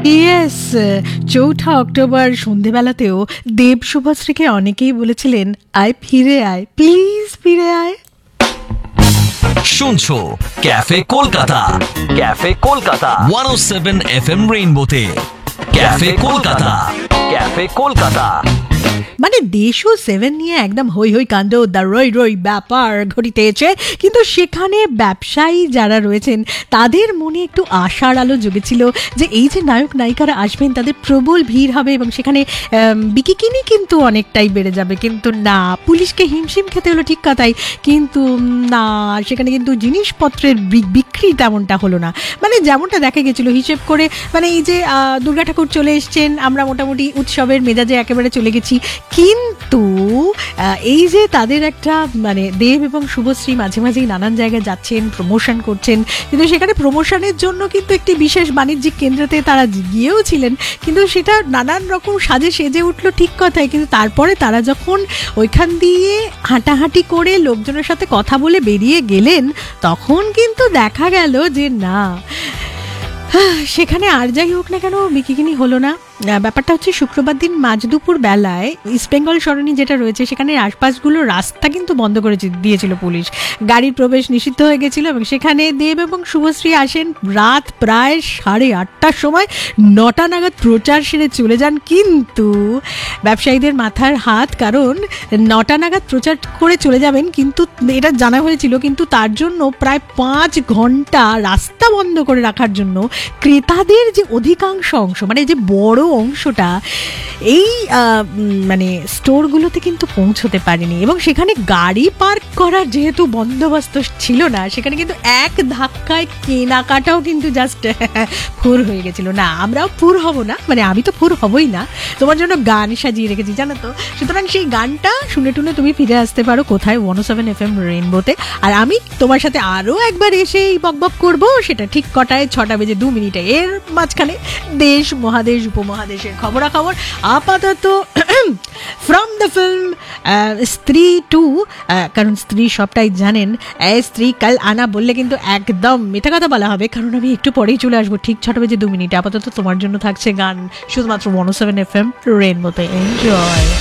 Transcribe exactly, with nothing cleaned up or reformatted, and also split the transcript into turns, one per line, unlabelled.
Yes, চৌঠা October সন্ধেবেলাতেও দেব শুভশ্রীকে অনেকেই বলেছিলেন আয় ফিরে আয়, প্লিজ ফিরে আয়।
শুনছো cafe Kolkata, cafe Kolkata one ও seven F M রেইনবোতে। Cafe Kolkata, cafe Kolkata.
মানে দেশও সেভেন নিয়ে একদম হই হই কাণ্ড, দ্য রই রই ব্যাপার ঘটিতেছে, কিন্তু সেখানে ব্যবসায়ী যারা রয়েছেন তাদের মনে একটু আশার আলো জেগেছিল যে এই যে নায়ক নায়িকারা আসবেন তাদের প্রবল ভিড় হবে এবং সেখানে বিকিকিনি কিন্তু অনেকটাই বেড়ে যাবে। কিন্তু না, পুলিশকে হিমশিম খেতে হলো ঠিক কথাই, কিন্তু না, সেখানে কিন্তু জিনিসপত্রের বিক্রি তেমনটা হলো না। মানে যেমনটা দেখা গেছিলো হিসেব করে, মানে এই যে দুর্গা ঠাকুর চলে এসছেন, আমরা মোটামুটি উৎসবের মেজাজে একেবারে চলে গেছি, কিন্তু এই যে তাদের একটা মানে দেব এবং শুভশ্রী মাঝে মাঝেই নানান জায়গায় যাচ্ছেন, প্রমোশন করছেন, কিন্তু সেখানে প্রমোশনের জন্য কিন্তু একটি বিশেষ বাণিজ্যিক কেন্দ্রতে তারা গিয়েও ছিলেন, কিন্তু সেটা নানান রকম সাজে সেজে উঠলো ঠিক কথাই, কিন্তু তারপরে তারা যখন ওইখান দিয়ে হাঁটাহাঁটি করে লোকজনের সাথে কথা বলে বেরিয়ে গেলেন, তখন কিন্তু দেখা গেল যে না, সেখানে আর যাই হোক না কেন বিকিকিনি হলো না। ব্যাপারটা হচ্ছে শুক্রবার দিন মাঝ দুপুর বেলায় ইস্ট বেঙ্গল সরণি যেটা রয়েছে সেখানে আশপাশগুলো রাস্তা কিন্তু বন্ধ করে দিয়েছিল পুলিশ, গাড়ির প্রবেশ নিষিদ্ধ হয়ে গেছিল এবং সেখানে দেব এবং শুভশ্রী আসেন রাত প্রায় সাড়ে আটটার সময়, নটা নাগাদ প্রচার সেরে চলে যান। কিন্তু ব্যবসায়ীদের মাথার হাত, কারণ নটা নাগাদ প্রচার করে চলে যাবেন কিন্তু এটা জানা হয়েছিল, কিন্তু তার জন্য প্রায় পাঁচ ঘন্টা রাস্তা বন্ধ করে রাখার জন্য ক্রেতাদের যে অধিকাংশ অংশ, মানে যে বড় অংশটা এই মানে স্টোরগুলোতে কিন্তু পৌঁছতে পারেনি এবং সেখানে গাড়ি পার্ক করার যেহেতু বন্দোবস্ত ছিল না, সেখানে কিন্তু এক ধাক্কায় কেনাকাটাও কিন্তু জাস্ট ফুর হয়ে গেছিল। না, আমরাও ফুর হব না, মানে আমি তো ফুর হবই না, তোমার জন্য গান সাজিয়ে রেখেছি জানো তো। সুতরাং সেই গানটা শুনে টুনে তুমি ফিরে আসতে পারো কোথায়, ওয়ান ও সেভেন এফ এম রেইনবোতে। আর আমি তোমার সাথে আরও একবার এসে এই বকবক করবো, সেটা ঠিক কটায়, ছটা বেজে দু মিনিটে। এর মাঝখানে দেশ মহাদেশ উপমহাদেশের খবরাখবর। আপাতত ফ্রম দ্য ফিল্ম স্ত্রী টু, কারণ স্ত্রী সবটাই জানেন, স্ত্রী কাল আনা বললে কিন্তু একদম মিথ্যা কথা বলা হবে, কারণ আমি একটু পরেই চলে আসবো ঠিক ছটা বেজে দু মিনিটে। আপাতত তোমার জন্য থাকছে গান শুধুমাত্র ওয়ান ও সেভেন এফ এম রেইনবোতে। এনজয়।